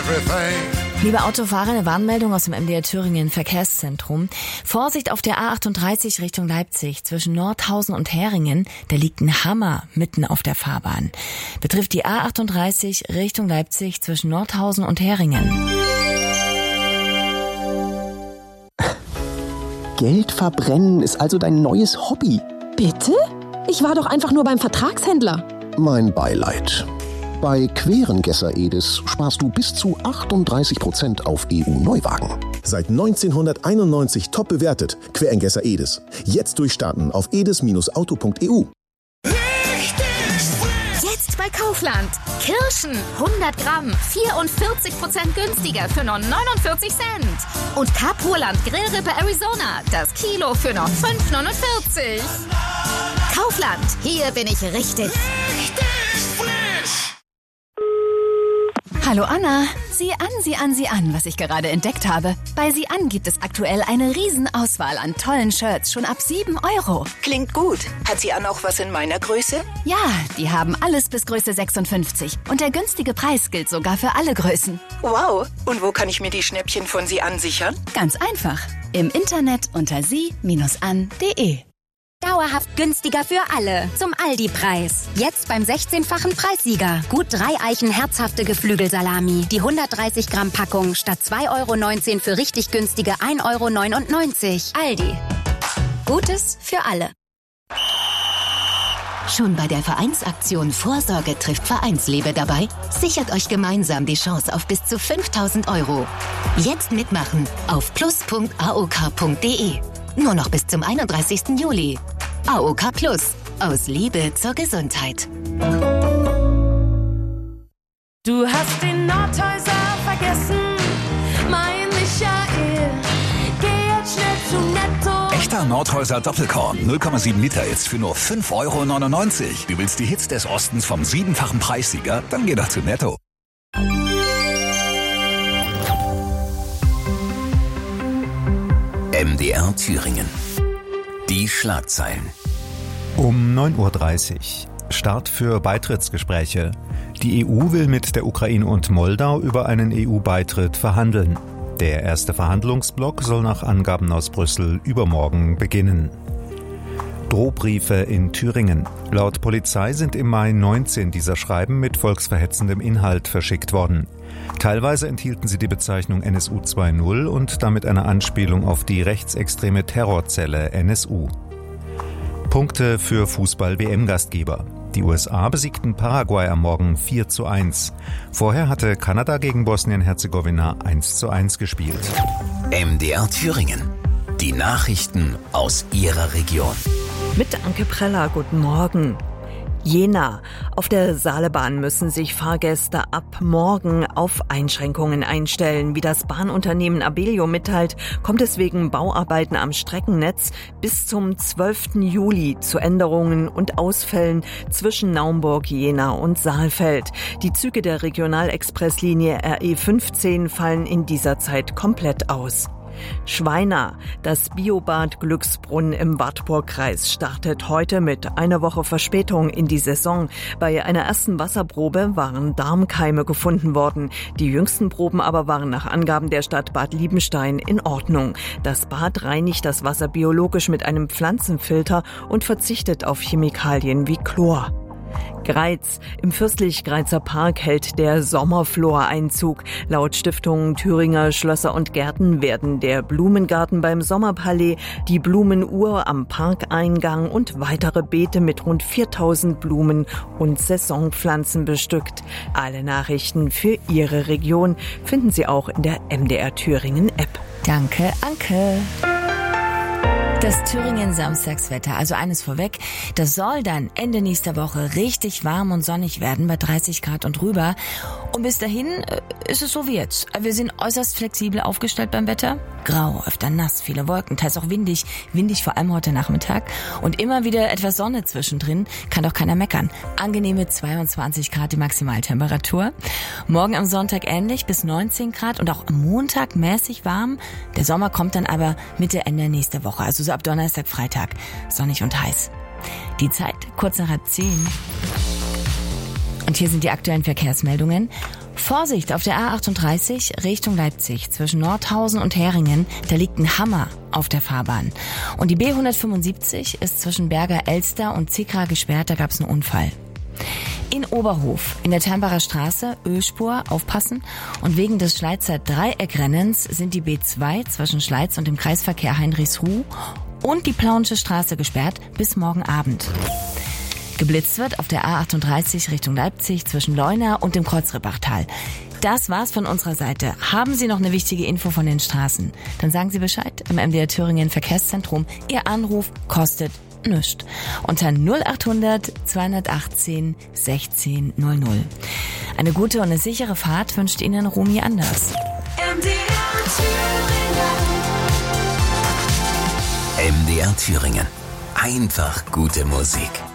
everything. Liebe Autofahrer, eine Warnmeldung aus dem MDR Thüringen Verkehrszentrum. Vorsicht auf der A38 Richtung Leipzig zwischen Nordhausen und Heringen. Da liegt ein Hammer mitten auf der Fahrbahn. Betrifft die A38 Richtung Leipzig zwischen Nordhausen und Heringen. Geld verbrennen ist also dein neues Hobby. Bitte? Ich war doch einfach nur beim Vertragshändler. Mein Beileid. Bei Querengesser Edis sparst du bis zu 38% auf EU-Neuwagen. Seit 1991 top bewertet. Querengesser Edis. Jetzt durchstarten auf edis-auto.eu. Jetzt bei Kaufland. Kirschen 100 Gramm 44% günstiger für nur 49 Cent. Und Kapurland Grillrippe Arizona. Das Kilo für nur 5,49. Kaufland. Hier bin ich richtig frisch. Hallo Anna, sieh an, was ich gerade entdeckt habe. Bei Sieh an gibt es aktuell eine Riesenauswahl an tollen Shirts, schon ab 7 €. Klingt gut. Hat Sieh an auch was in meiner Größe? Ja, die haben alles bis Größe 56. Und der günstige Preis gilt sogar für alle Größen. Wow. Und wo kann ich mir die Schnäppchen von Sieh an sichern? Ganz einfach. Im Internet unter sie-an.de. Dauerhaft günstiger für alle. Zum Aldi-Preis. Jetzt beim 16-fachen Preissieger. Gut 3 Eichen herzhafte Geflügelsalami. Die 130 Gramm Packung statt 2,19 € für richtig günstige 1,99 €. Aldi. Gutes für alle. Schon bei der Vereinsaktion Vorsorge trifft Vereinslebe dabei? Sichert euch gemeinsam die Chance auf bis zu 5.000 €. Jetzt mitmachen auf plus.aok.de. Nur noch bis zum 31. Juli. AOK Plus. Aus Liebe zur Gesundheit. Du hast den Nordhäuser vergessen, mein Michael. Geh jetzt schnell zu Netto. Echter Nordhäuser Doppelkorn, 0,7 Liter jetzt für nur 5,99 €. Du willst die Hits des Ostens vom 7-fachen Preissieger? Dann geh doch zu Netto. MDR Thüringen. Die Schlagzeilen. Um 9:30 Uhr. Start für Beitrittsgespräche. Die EU will mit der Ukraine und Moldau über einen EU-Beitritt verhandeln. Der erste Verhandlungsblock soll nach Angaben aus Brüssel übermorgen beginnen. Drohbriefe in Thüringen. Laut Polizei sind im Mai 19 dieser Schreiben mit volksverhetzendem Inhalt verschickt worden. Teilweise enthielten sie die Bezeichnung NSU 2.0 und damit eine Anspielung auf die rechtsextreme Terrorzelle NSU. Punkte für Fußball-WM-Gastgeber. Die USA besiegten Paraguay am Morgen 4:1. Vorher hatte Kanada gegen Bosnien-Herzegowina 1:1 gespielt. MDR Thüringen. Die Nachrichten aus Ihrer Region. Mit Anke Preller, guten Morgen. Jena. Auf der Saalebahn müssen sich Fahrgäste ab morgen auf Einschränkungen einstellen. Wie das Bahnunternehmen Abellio mitteilt, kommt es wegen Bauarbeiten am Streckennetz bis zum 12. Juli zu Änderungen und Ausfällen zwischen Naumburg, Jena und Saalfeld. Die Züge der Regionalexpresslinie RE15 fallen in dieser Zeit komplett aus. Schweina. Das Biobad Glücksbrunn im Wartburgkreis startet heute mit einer Woche Verspätung in die Saison. Bei einer ersten Wasserprobe waren Darmkeime gefunden worden. Die jüngsten Proben aber waren nach Angaben der Stadt Bad Liebenstein in Ordnung. Das Bad reinigt das Wasser biologisch mit einem Pflanzenfilter und verzichtet auf Chemikalien wie Chlor. Greiz. Im Fürstlich-Greizer Park hält der Sommerflor Einzug. Laut Stiftung Thüringer Schlösser und Gärten werden der Blumengarten beim Sommerpalais, die Blumenuhr am Parkeingang und weitere Beete mit rund 4.000 Blumen und Saisonpflanzen bestückt. Alle Nachrichten für Ihre Region finden Sie auch in der MDR Thüringen App. Danke, Anke. Das Thüringen-Samstagswetter, also eines vorweg, das soll dann Ende nächster Woche richtig warm und sonnig werden, bei 30 Grad und drüber. Und bis dahin ist es so wie jetzt. Wir sind äußerst flexibel aufgestellt beim Wetter. Grau, öfter nass, viele Wolken, teils auch windig vor allem heute Nachmittag. Und immer wieder etwas Sonne zwischendrin, kann doch keiner meckern. Angenehme 22 Grad die Maximaltemperatur. Morgen am Sonntag ähnlich, bis 19 Grad und auch am Montag mäßig warm. Der Sommer kommt dann aber Mitte, Ende nächster Woche, also so ab Donnerstag, Freitag, sonnig und heiß. Die Zeit kurz nach 10. Und hier sind die aktuellen Verkehrsmeldungen. Vorsicht auf der A38 Richtung Leipzig zwischen Nordhausen und Heringen, da liegt ein Hammer auf der Fahrbahn. Und die B175 ist zwischen Berger Elster und Zickra gesperrt, da gab es einen Unfall. In Oberhof, in der Ternbacher Straße, Ölspur, aufpassen. Und wegen des Schleizer Dreieckrennens sind die B2 zwischen Schleiz und dem Kreisverkehr Heinrichsruh und die Plauensche Straße gesperrt bis morgen Abend. Geblitzt wird auf der A38 Richtung Leipzig zwischen Leuna und dem Kreuzrippachtal. Das war's von unserer Seite. Haben Sie noch eine wichtige Info von den Straßen? Dann sagen Sie Bescheid im MDR Thüringen Verkehrszentrum. Ihr Anruf kostet nichts. Unter 0800 218 16 00. Eine gute und eine sichere Fahrt wünscht Ihnen Romy Anders. MDR Thüringen. Einfach gute Musik.